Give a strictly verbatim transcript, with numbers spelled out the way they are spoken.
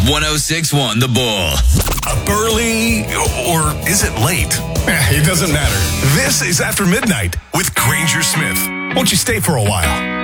one oh six point one The Bull. Up early, or is it late? Eh, it doesn't matter. This is After Midnight with Granger Smith. Won't you stay for a while?